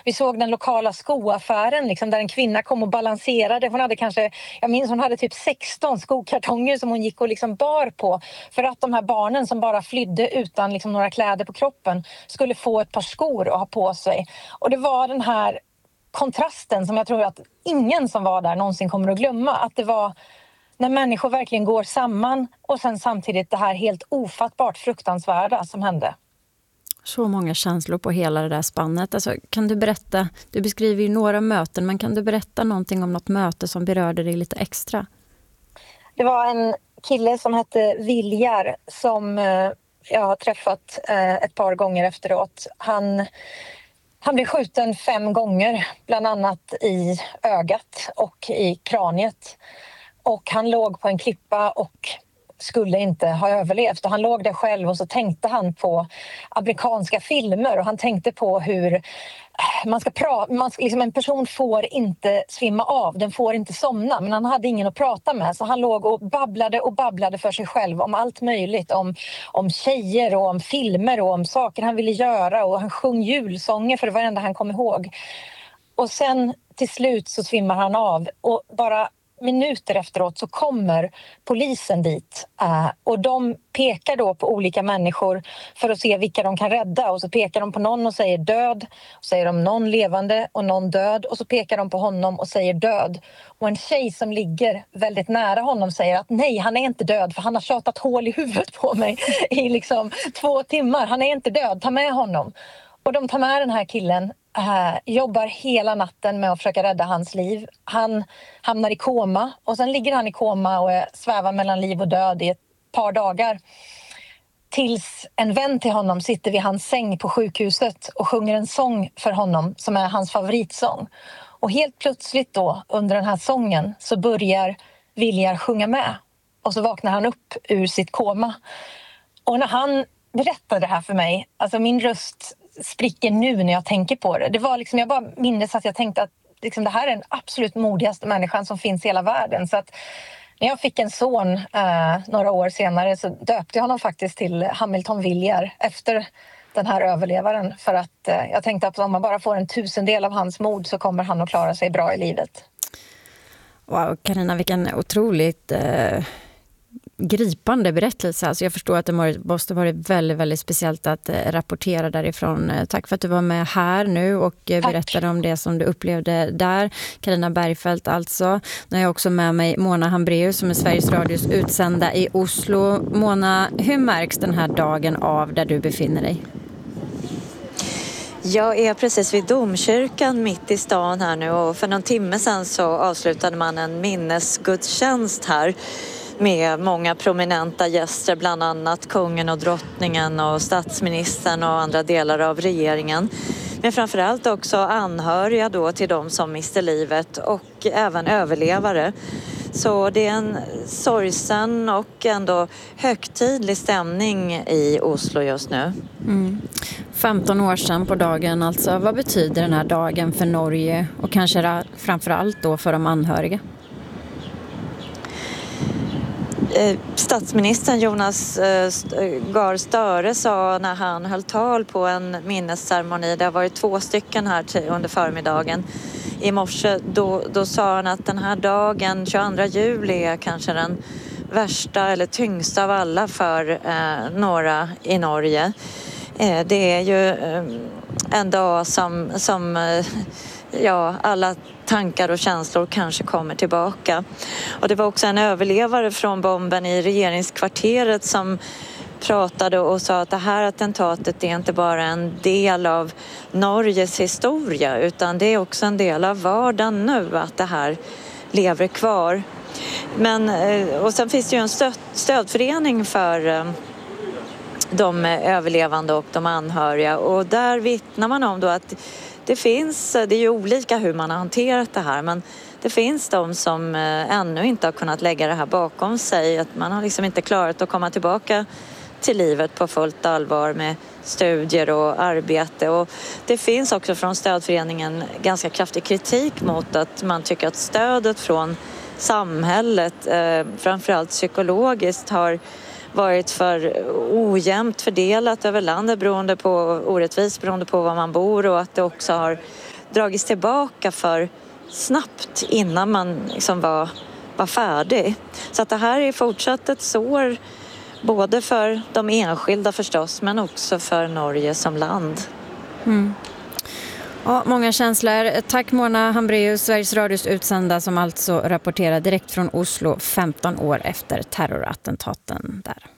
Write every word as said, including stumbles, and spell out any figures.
Vi såg den lokala skoaffären liksom, där en kvinna kom och balanserade. Hon hade kanske, jag minns hon hade typ sexton skokartonger som hon gick och liksom bar på. För att de här barnen som bara flydde utan liksom några kläder på kroppen skulle få ett par skor att ha på sig. Och det var den här kontrasten som jag tror att ingen som var där någonsin kommer att glömma. Att det var när människor verkligen går samman och sen samtidigt det här helt ofattbart fruktansvärda som hände. Så många känslor på hela det där spannet. Alltså, kan du berätta, du beskriver ju några möten, men kan du berätta någonting om något möte som berörde dig lite extra? Det var en kille som hette Viljar som eh, jag har träffat eh, ett par gånger efteråt. Han, han blev skjuten fem gånger, bland annat i ögat och i kraniet. Och han låg på en klippa och skulle inte ha överlevt. Och han låg där själv och så tänkte han på amerikanska filmer. Och han tänkte på hur man ska prata, man ska, liksom en person får inte svimma av, den får inte somna. Men han hade ingen att prata med. Så han låg och babblade och babblade för sig själv om allt möjligt. Om, om tjejer och om filmer och om saker han ville göra. Och han sjöng julsånger för det var det enda han kom ihåg. Och sen till slut så svimmar han av. Och bara minuter efteråt så kommer polisen dit uh, och de pekar då på olika människor för att se vilka de kan rädda och så pekar de på någon och säger död och säger de någon levande och någon död och så pekar de på honom och säger död och en tjej som ligger väldigt nära honom säger att nej, han är inte död för han har tjatat hål i huvudet på mig i liksom två timmar, han är inte död, ta med honom. Och de tar med den här killen, äh, jobbar hela natten med att försöka rädda hans liv. Han hamnar i koma och sen ligger han i koma och är, svävar mellan liv och död i ett par dagar. Tills en vän till honom sitter vid hans säng på sjukhuset och sjunger en sång för honom som är hans favoritsång. Och helt plötsligt då under den här sången så börjar Viljar sjunga med. Och så vaknar han upp ur sitt koma. Och när han berättade det här för mig, alltså min röst spricker nu när jag tänker på det. Det var liksom, jag bara minns att jag tänkte att liksom, det här är den absolut modigaste människan som finns i hela världen. Så att när jag fick en son eh, några år senare så döpte jag honom faktiskt till Hamilton Viljar efter den här överlevaren. För att eh, jag tänkte att om man bara får en tusendel av hans mod så kommer han att klara sig bra i livet. Wow, Carina, vilken otroligt eh, gripande berättelse. Alltså jag förstår att det måste varit väldigt, väldigt speciellt att eh, rapportera därifrån. Tack för att du var med här nu och eh, berättade om det som du upplevde där. Carina Bergfeldt alltså. Nu har jag också med mig Mona Hambreus som är Sveriges Radios utsända i Oslo. Mona, hur märks den här dagen av där du befinner dig? Jag är precis vid domkyrkan mitt i stan här nu och för någon timme sedan så avslutade man en minnesgudstjänst här med många prominenta gäster, bland annat kungen och drottningen och statsministern och andra delar av regeringen. Men framförallt också anhöriga då till de som miste livet och även överlevare. Så det är en sorgsen och ändå högtidlig stämning i Oslo just nu. Mm. femton år sedan på dagen alltså. Vad betyder den här dagen för Norge och kanske framförallt då för de anhöriga? Statsministern Jonas Gahr Støre sa när han höll tal på en minnesceremoni, det har varit två stycken här under förmiddagen i morse, då, då sa han att den här dagen, tjugoandra juli, är kanske den värsta eller tyngsta av alla för eh, några i Norge. Eh, det är ju eh, en dag som, som eh, ja, alla tankar och känslor kanske kommer tillbaka. Och det var också en överlevare från bomben i regeringskvarteret som pratade och sa att det här attentatet är inte bara en del av Norges historia utan det är också en del av vardagen nu att det här lever kvar. Men, och sen finns det ju en stöd, stödförening för de överlevande och de anhöriga och där vittnar man om då att det finns, det är ju olika hur man har hanterat det här, men det finns de som ännu inte har kunnat lägga det här bakom sig. Att man har liksom inte klarat att komma tillbaka till livet på fullt allvar med studier och arbete. Och det finns också från stödföreningen ganska kraftig kritik mot att man tycker att stödet från samhället, framförallt psykologiskt, har varit för ojämnt fördelat över landet beroende på orättvis beroende på var man bor och att det också har dragits tillbaka för snabbt innan man liksom var, var färdig. Så att det här är fortsatt ett sår både för de enskilda förstås, men också för Norge som land. Mm. Ja, många känslor. Tack Mona Hambraeus, Sveriges Radios utsända som alltså rapporterar direkt från Oslo femton år efter terrorattentaten där.